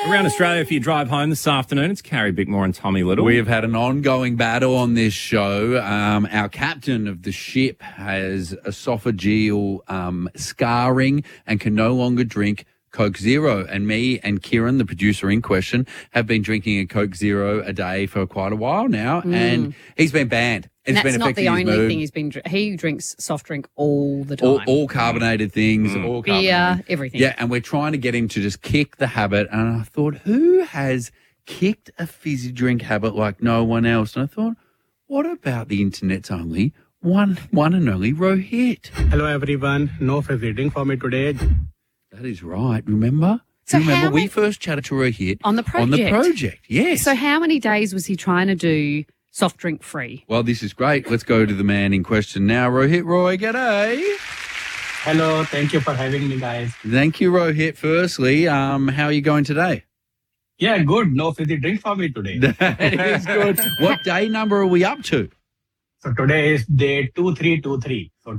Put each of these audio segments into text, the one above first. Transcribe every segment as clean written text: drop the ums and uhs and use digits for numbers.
Around Australia, if you drive home this afternoon, it's Carrie Bickmore and Tommy Little. We have had an ongoing battle on this show. Our captain of the ship has esophageal scarring and can no longer drink Coke Zero. And me and Kieran, the producer in question, have been drinking a Coke Zero a day for quite a while now, and he's been banned. And It's that's been not affecting the his only mood. thing he's been. He drinks soft drink all the time. All carbonated things, all beer, carbonated. everything. Yeah, and we're trying to get him to just kick the habit. And I thought, who has kicked a fizzy drink habit like no one else? And I thought, what about the internet's only one and only Rohit? Hello everyone, no fizzy drink for me today. That is right. Remember? So Remember, how we many- first chatted to Rohit On the project. Yes. So how many days was he trying to do soft drink free? Well, this is great. Let's go to the man in question now. Rohit Roy, g'day. Hello, thank you for having me guys. Thank you, Rohit. Firstly, how are you going today? Yeah, good, no fizzy drink for me today. That is good. What day number are we up to? So today is day 2323, so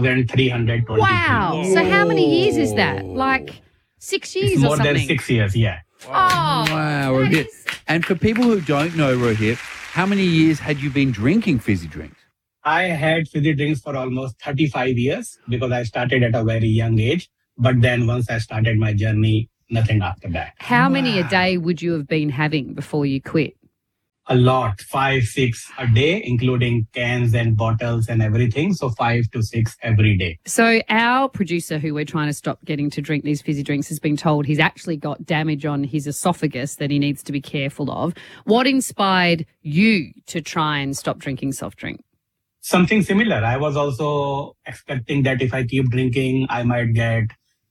2323. Wow. So how many years is that? Like 6 years It's or more something? than 6 years, yeah. Oh, Wow, that Rohit. is- And for people who don't know, Rohit, how many years had you been drinking fizzy drinks? I had fizzy drinks for almost 35 years because I started at a very young age. But then once I started my journey, nothing after that. How many a day would you have been having before you quit? A lot, 5, 6 a day, including cans and bottles and everything. So 5 to 6 every day. So our producer, who we're trying to stop getting to drink these fizzy drinks, has been told he's actually got damage on his esophagus that he needs to be careful of. What inspired you to try and stop drinking soft drink? Something similar. I was also expecting that if I keep drinking, I might get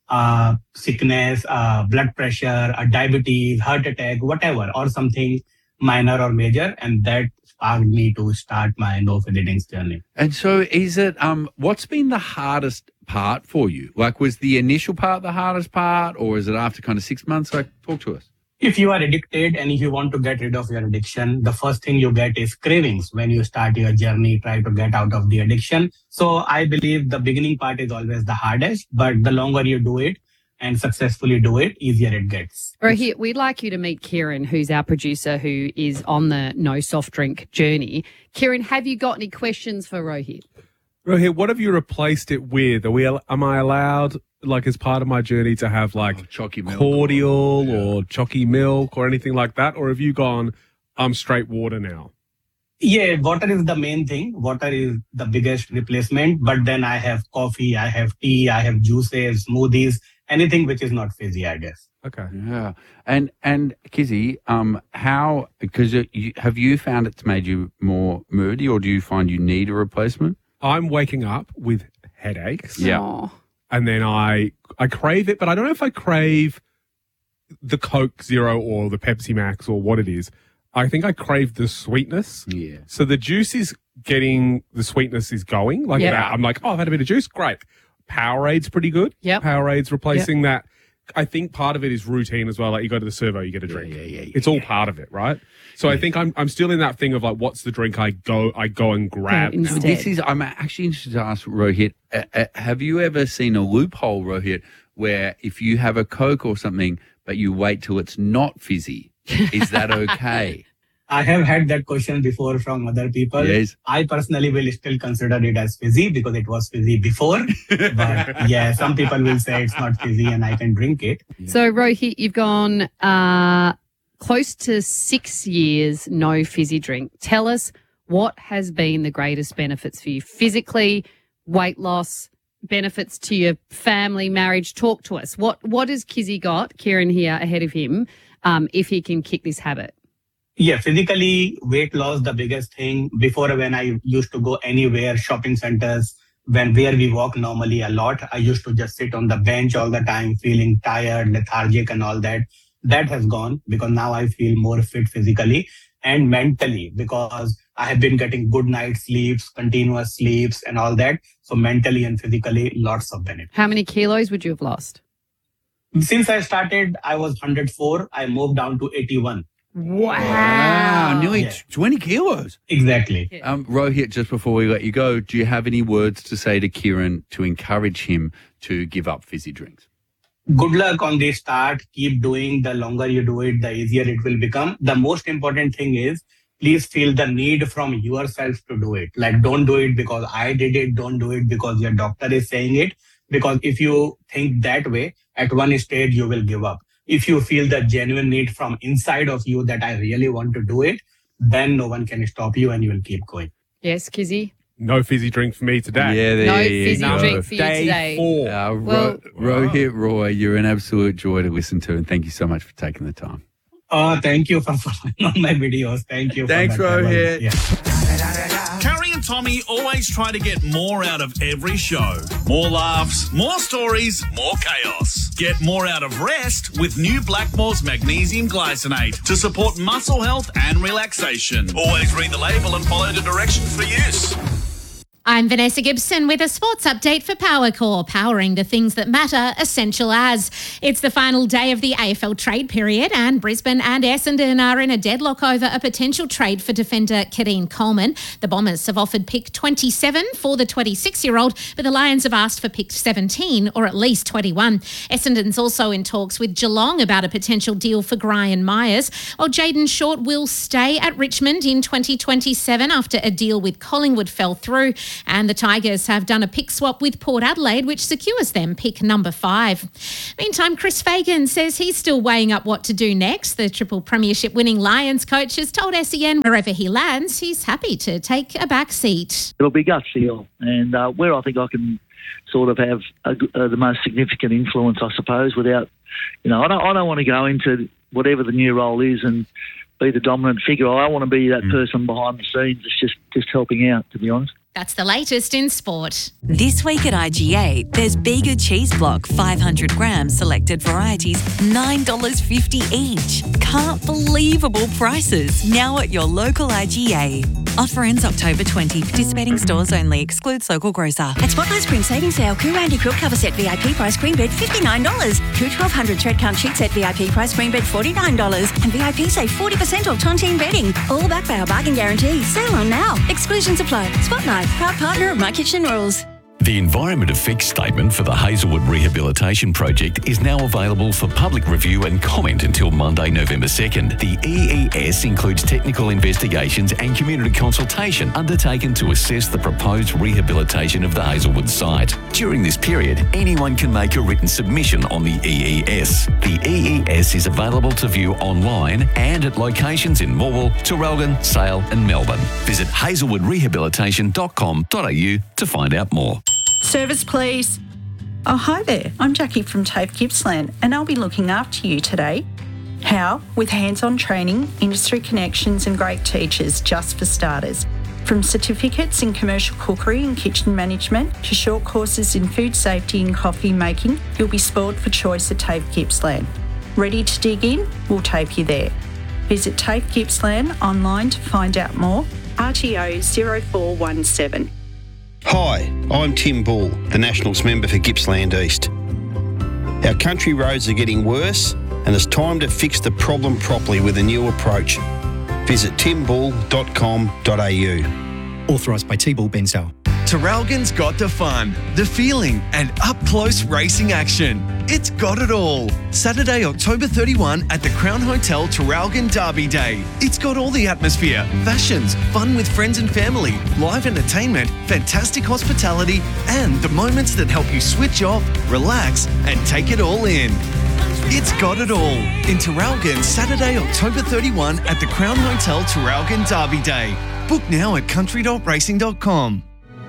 sickness, blood pressure, diabetes, heart attack, whatever, or something minor or major. And that sparked me to start my no fizzy drinks journey. And so is it, what's been the hardest part for you? Like, was the initial part the hardest part, or is it after kind of 6 months? Like, talk to us. If you are addicted and if you want to get rid of your addiction, the first thing you get is cravings when you start your journey, try to get out of the addiction. So I believe the beginning part is always the hardest, but the longer you do it and successfully do it, easier it gets. Rohit, we'd like you to meet Kieran, who's our producer, who is on the no soft drink journey. Kieran, have you got any questions for Rohit? Rohit, what have you replaced it with? Am I allowed, like, as part of my journey to have, like, Chalky milk. cordial or chalky milk or anything like that? Or have you gone, I'm straight water now? Yeah, water is the main thing. Water is the biggest replacement. But then I have coffee, I have tea, I have juices, smoothies, anything which is not fizzy, I guess. Okay. Yeah. And Kizzy, have you found it's made you more moody, or do you find you need a replacement? I'm waking up with headaches. Yeah. Oh. And then I crave it, but I don't know if I crave the Coke Zero or the Pepsi Max or what it is. I think I crave the sweetness. Yeah. So the juice is getting, the sweetness is going like Yeah. that. I'm like, oh, I've had a bit of juice. Great. Powerade's pretty good. Yep. Powerade's replacing that. I think part of it is routine as well. Like, you go to the servo, you get a drink. It's all part of it, right? So I think I'm still in that thing of, like, what's the drink I go and grab. Yeah, now. instead. I'm actually interested to ask Rohit, have you ever seen a loophole, Rohit, where if you have a Coke or something, but you wait till it's not fizzy, is that okay? I have had that question before from other people. Yes. I personally will still consider it as fizzy because it was fizzy before. But yeah, some people will say it's not fizzy and I can drink it. So, Rohit, you've gone close to 6 years no fizzy drink. Tell us, what has been the greatest benefits for you physically, weight loss, benefits to your family, marriage? Talk to us. What has Kizzy got, Kieran here ahead of him, if he can kick this habit? Yeah, physically, weight loss, the biggest thing. Before, when I used to go anywhere, shopping centers, where we walk normally a lot, I used to just sit on the bench all the time, feeling tired, lethargic and all that. That has gone because now I feel more fit physically and mentally because I have been getting good night sleeps, continuous sleeps and all that. So mentally and physically, lots of benefits. How many kilos would you have lost? Since I started, I was 104. I moved down to 81. Wow. Nearly Yeah. 20 kilos. Exactly. Rohit, just before we let you go, do you have any words to say to Kieran to encourage him to give up fizzy drinks? good luck on the start. Keep doing. The longer you do it, the easier it will become. The most important thing is please feel the need from yourself to do it. Like, don't do it because I did it. Don't do it because your doctor is saying it. Because if you think that way, at one stage, you will give up. If you feel the genuine need from inside of you that I really want to do it, then no one can stop you and you will keep going. Yes, Kizzy? No fizzy drink for me today. Yeah, there No you fizzy go. drink for you Day today. 4. Well- Rohit Roy, you're an absolute joy to listen to, and thank you so much for taking the time. Thank you for following on my videos. Thank you. Thanks, for that. Rohit. Yeah. Carrie and Tommy always try to get more out of every show. More laughs, more stories, more chaos. Get more out of rest with new Blackmore's Magnesium Glycinate to support muscle health and relaxation. Always read the label and follow the directions for use. I'm Vanessa Gibson with a sports update for Powercore, powering the things that matter, essential as. It's the final day of the AFL trade period and Brisbane and Essendon are in a deadlock over a potential trade for defender Kadeem Coleman. The Bombers have offered pick 27 for the 26-year-old, but the Lions have asked for pick 17 or at least 21. Essendon's also in talks with Geelong about a potential deal for Brian Myers, while Jaden Short will stay at Richmond in 2027 after a deal with Collingwood fell through. And the Tigers have done a pick swap with Port Adelaide, which secures them pick number 5. Meantime, Chris Fagan says he's still weighing up what to do next. The triple premiership winning Lions coach has told SEN wherever he lands, he's happy to take a back seat. It'll be gut feel, and where I think I can sort of have the most significant influence, I suppose, without, I don't want to go into whatever the new role is and be the dominant figure. I want to be that person behind the scenes that's just helping out, to be honest. That's the latest in sport. This week at IGA, there's Bega Cheese Block, 500 grams, selected varieties, $9.50 each. Can't believable prices. Now at your local IGA. Offer ends October 20. Participating stores only. Excludes local grocer. At Spotlight Spring Savings Sale, Koo Randy Quilt Cover Set VIP price queen bed $59. Koo 1200 Tread Count Sheet Set VIP price queen bed $49. And VIP save 40% off Tontine bedding. All backed by our bargain guarantee. Sale on now. Exclusions apply. Spotlight, proud partner of My Kitchen Rules. The Environment Effects Statement for the Hazelwood Rehabilitation Project is now available for public review and comment until Monday, November 2nd. The EES includes technical investigations and community consultation undertaken to assess the proposed rehabilitation of the Hazelwood site. During this period, anyone can make a written submission on the EES. The EES is available to view online and at locations in Morwell, Traralgon, Sale and Melbourne. Visit hazelwoodrehabilitation.com.au to find out more. Service, please. Oh, hi there. I'm Jackie from TAFE Gippsland, and I'll be looking after you today. How? With hands-on training, industry connections, and great teachers, just for starters. From certificates in commercial cookery and kitchen management to short courses in food safety and coffee making, you'll be spoiled for choice at TAFE Gippsland. Ready to dig in? We'll tape you there. Visit TAFE Gippsland online to find out more. RTO 0417. Hi, I'm Tim Bull, the Nationals member for Gippsland East. Our country roads are getting worse and it's time to fix the problem properly with a new approach. Visit timbull.com.au. Authorised by T-Bull Benzal. Traralgon's got the fun, the feeling, and up-close racing action. It's got it all. Saturday, October 31 at the Crown Hotel Traralgon Derby Day. It's got all the atmosphere, fashions, fun with friends and family, live entertainment, fantastic hospitality, and the moments that help you switch off, relax, and take it all in. It's got it all in Traralgon, Saturday, October 31 at the Crown Hotel Traralgon Derby Day. Book now at country.racing.com.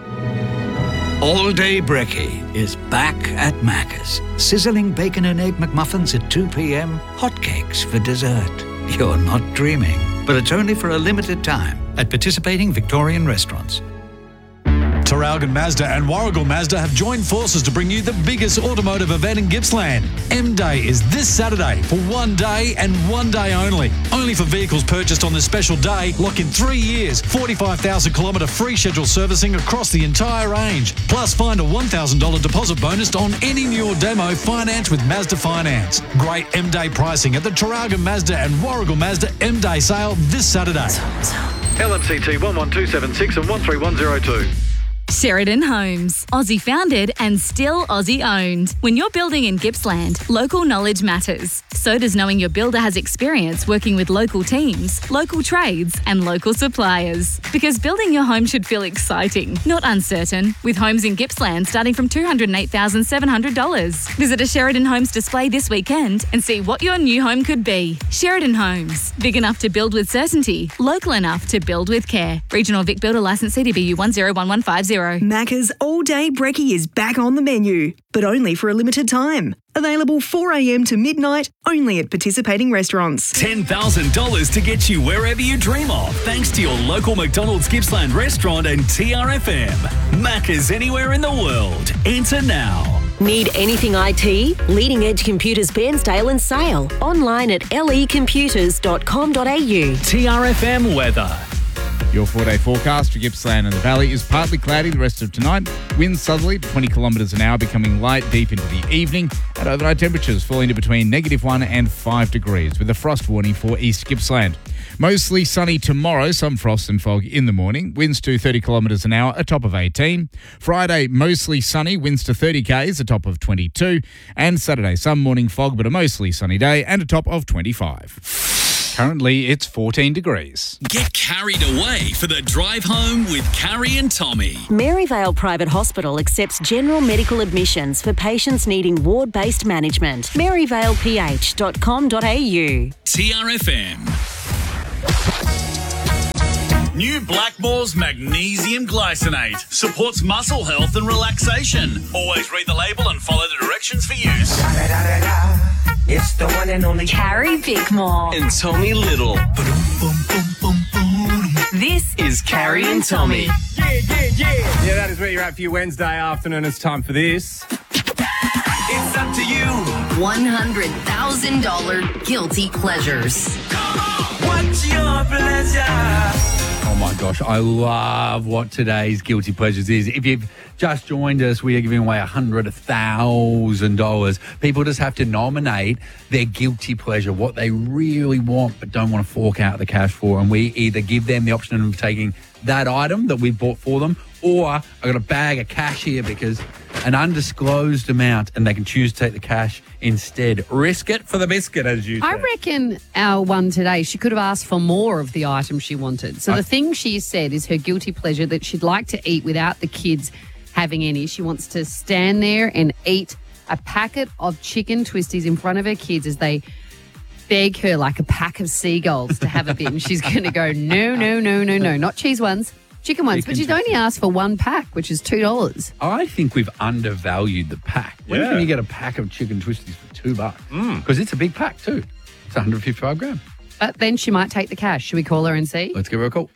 All Day Brekkie is back at Macca's. Sizzling bacon and egg McMuffins at 2 p.m. Hotcakes for dessert. You're not dreaming, but it's only for a limited time at participating Victorian restaurants. Traralgon Mazda and Warragul Mazda have joined forces to bring you the biggest automotive event in Gippsland. M-Day is this Saturday for 1 day and 1 day only. Only for vehicles purchased on this special day. Lock in 3 years, 45,000 kilometre free scheduled servicing across the entire range. Plus find a $1,000 deposit bonus on any new or demo finance with Mazda Finance. Great M-Day pricing at the Traralgon Mazda and Warragul Mazda M-Day sale this Saturday. LMCT 11276 and 13102. Sheridan Homes, Aussie founded and still Aussie owned. When you're building in Gippsland, local knowledge matters. So does knowing your builder has experience working with local teams, local trades and local suppliers. Because building your home should feel exciting, not uncertain, with homes in Gippsland starting from $208,700. Visit a Sheridan Homes display this weekend and see what your new home could be. Sheridan Homes, big enough to build with certainty, local enough to build with care. Regional Vic Builder Licence CDBU 101150. Macca's All Day Brekkie is back on the menu, but only for a limited time. Available 4 a.m. to midnight, only at participating restaurants. $10,000 to get you wherever you dream of, thanks to your local McDonald's Gippsland restaurant and TRFM. Macca's anywhere in the world. Enter now. Need anything IT? Leading Edge Computers Bairnsdale and Sale. Online at lecomputers.com.au. TRFM weather. Your 4-day forecast for Gippsland and the Valley is partly cloudy the rest of tonight. Winds southerly to 20 kilometres an hour, becoming light deep into the evening. And overnight temperatures falling to between -1 and 5 degrees, with a frost warning for East Gippsland. Mostly sunny tomorrow, some frost and fog in the morning. Winds to 30 kilometres an hour, a top of 18. Friday, mostly sunny, winds to 30 k's, a top of 22. And Saturday, some morning fog, but a mostly sunny day and a top of 25. Currently, it's 14 degrees. Get carried away for the drive home with Carrie and Tommy. Maryvale Private Hospital accepts general medical admissions for patients needing ward-based management. maryvaleph.com.au. TRFM. New Blackmore's Magnesium Glycinate supports muscle health and relaxation. Always read the label and follow the directions for use. It's the one and only Carrie Bickmore and Tommy Little. This is Carrie and Tommy. Yeah, that is where you're at for your Wednesday afternoon. It's time for this. It's up to you. $100,000 guilty pleasures. What's your pleasure? Oh my gosh, I love what today's Guilty Pleasures is. If you've just joined us, we are giving away $100,000. People just have to nominate their guilty pleasure, what they really want but don't want to fork out the cash for. And we either give them the option of taking that item that we bought for them, or I got a bag of cash here because an undisclosed amount, and they can choose to take the cash instead. Risk it for the biscuit, as you say. I reckon our one today, she could have asked for more of the item she wanted. So the thing she said is her guilty pleasure that she'd like to eat without the kids having any. She wants to stand there and eat a packet of chicken twisties in front of her kids as they beg her like a pack of seagulls to have a bit. And she's going to go, no, not cheese ones. Chicken ones, but she's only asked for one pack, which is $2. I think we've undervalued the pack. When can you get a pack of chicken twisties for $2? Because it's a big pack too. It's 155 grams. But then she might take the cash. Should we call her and see? Let's give her a call.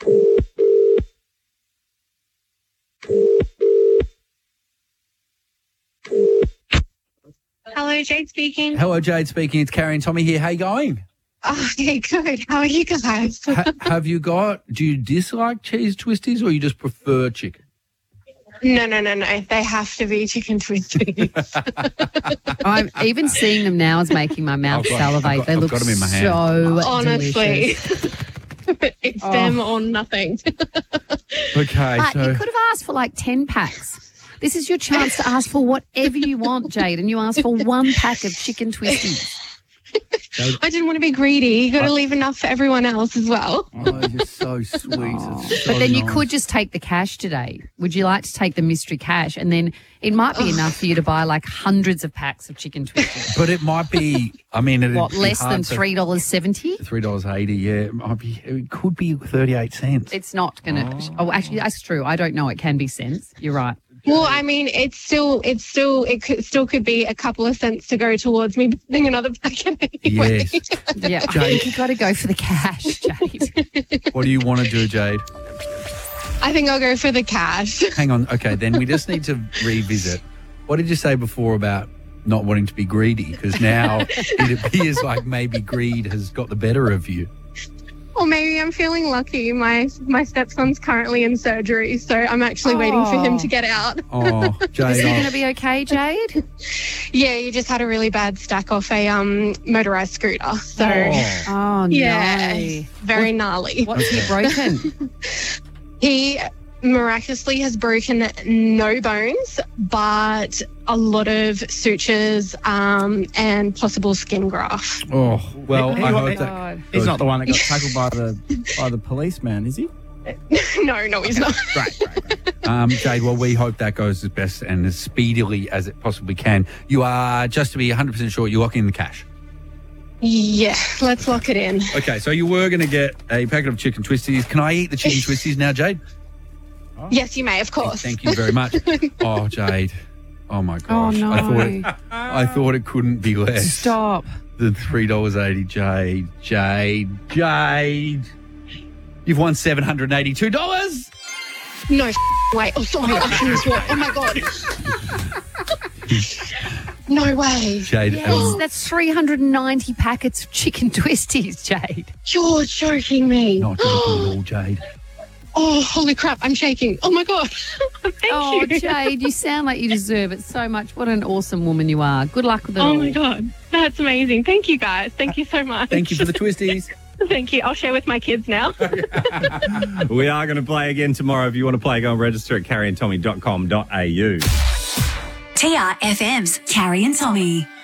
Hello, Jade speaking. Hello, Jade speaking. It's Carrie and Tommy here. How you going? Oh, hey, good. How are you guys? Do you dislike cheese twisties or you just prefer chicken? No. They have to be chicken twisties. I'm even seeing them now is making my mouth salivate. They look got them in my hand. so Honestly. delicious. It's them or nothing. Okay, But you could have asked for like 10 packs. This is your chance to ask for whatever you want, Jade, and you asked for one pack of chicken twisties. I didn't want to be greedy. You got to leave enough for everyone else as well. Oh, you're so sweet. But then you could just take the cash today. Would you like to take the mystery cash? And then it might be enough for you to buy like hundreds of packs of chicken twisties. But it might be, I mean, What, less than $3.70? $3.80, yeah. It could be 38 cents. It's not going to. Oh, actually, that's true. I don't know. It can be cents. You're right. Well, I mean, it still could be a couple of cents to go towards me buying another packet anyway. Yes. Yeah, I Jade. think you've got to go for the cash, Jade. What do you want to do, Jade? I think I'll go for the cash. Hang on. Okay, then we just need to revisit. What did you say before about not wanting to be greedy? Because now it appears like maybe greed has got the better of you. Or maybe I'm feeling lucky. My stepson's currently in surgery, so I'm actually waiting for him to get out. Oh, Jade. Is he going to be okay, Jade? Yeah, he just had a really bad stack off a motorised scooter. So, Oh, no. yeah, very gnarly. What's he broken? He miraculously has broken no bones, but a lot of sutures and possible skin graft. Oh, well, I hope that... God. He's not the one that got tackled by the policeman, is he? No, he's not. Great. Jade, well, we hope that goes as best and as speedily as it possibly can. You are, just to be 100% sure, you're locking in the cash. Yeah, let's lock it in. Okay, so you were going to get a packet of chicken twisties. Can I eat the chicken twisties now, Jade? Yes, you may, of course. Thank you very much. Oh, Jade. Oh, my gosh. Oh, no. I thought it couldn't be less Stop. than $3.80. Jade. You've won $782. No way. Oh, sorry. I shouldn't swear. Oh, my God. No way. Jade. Yes, that's 390 packets of chicken twisties, Jade. You're joking me. Not joking at all, Jade. Oh, holy crap. I'm shaking. Oh, my God. Thank you. Jade, you sound like you deserve it so much. What an awesome woman you are. Good luck with it all. Oh, my God. That's amazing. Thank you, guys. Thank you so much. Thank you for the twisties. Thank you. I'll share with my kids now. We are going to play again tomorrow. If you want to play, go and register at carrieandtommy.com.au. TRFM's Carrie and Tommy.